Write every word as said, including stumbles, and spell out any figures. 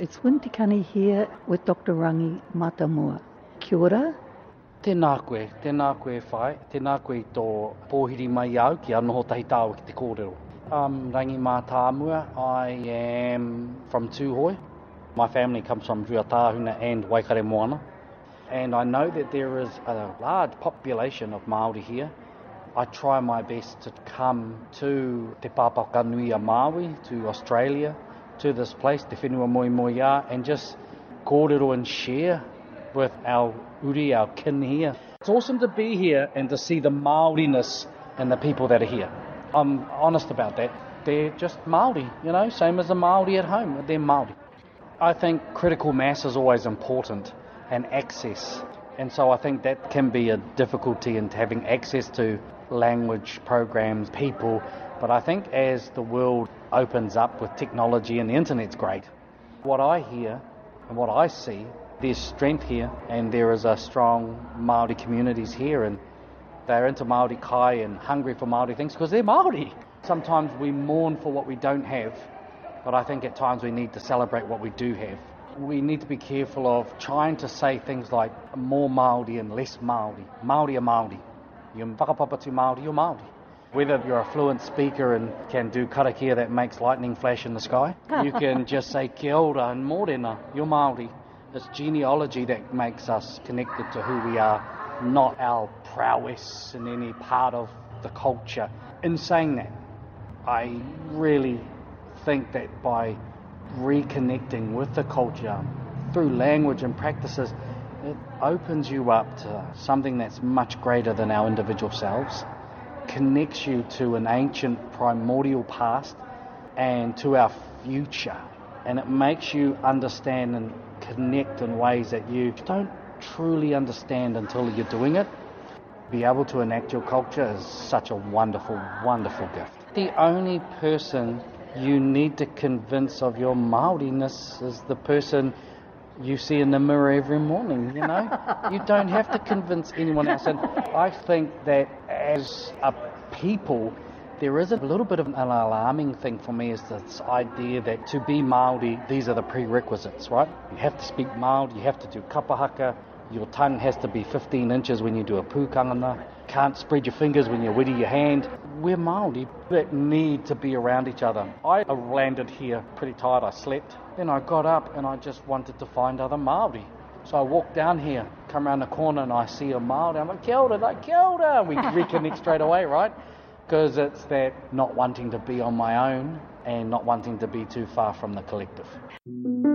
It's Wintikani here with Doctor Rangi Matamua. Kia ora. Tēnā koe, tēnā koe whai, tēnā koe tō pōhiri mai au ki anoho tahi tāua ki te kōrero. Um, Rangi Matamua, I am from Tūhoe. My family comes from Ruatahuna and Waikare Moana. And I know that there is a large population of Māori here. I try my best to come to Te Pāpaka Nui a Māui, to Australia, to this place, Te Whenua Moemoeā, and just kōrero and share with our uri, our kin here. It's awesome to be here and to see the Māoriness and the people that are here. I'm honest about that. They're just Māori, you know, same as a Māori at home, they're Māori. I think critical mass is always important, and access. And so I think that can be a difficulty in having access to language, programs, people. But I think as the world opens up with technology, and the internet's great, what I hear and what I see, there's strength here, and there is a strong Māori communities here, and they're into Māori kai and hungry for Māori things because they're Māori. Sometimes we mourn for what we don't have, but I think at times we need to celebrate what we do have. We need to be careful of trying to say things like more Māori and less Māori. Māori are Māori. You're whakapapa tū Māori, you're Māori. Whether you're a fluent speaker and can do karakia that makes lightning flash in the sky, you can just say kia ora and mōrena, you're Māori. It's genealogy that makes us connected to who we are, not our prowess in any part of the culture. In saying that, I really think that by reconnecting with the culture through language and practices, it opens you up to something that's much greater than our individual selves, connects you to an ancient primordial past and to our future, and it makes you understand and connect in ways that you don't truly understand until you're doing it. Be able to enact your culture is such a wonderful, wonderful gift. The only person you need to convince of your Māoriness is the person you see in the mirror every morning, you know? You don't have to convince anyone else. And I think that as a people, there is a little bit of an alarming thing for me, is this idea that to be Māori, these are the prerequisites, right? You have to speak Māori, you have to do kapahaka, your tongue has to be fifteen inches when you do a pūkangana, can't spread your fingers when you whitty your hand. We're Māori that need to be around each other. I landed here pretty tired, I slept. Then I got up and I just wanted to find other Māori. So I walked down here, come around the corner and I see a Māori. I'm like, kia ora, like, kia ora. We reconnect straight away, right? Because it's that not wanting to be on my own and not wanting to be too far from the collective.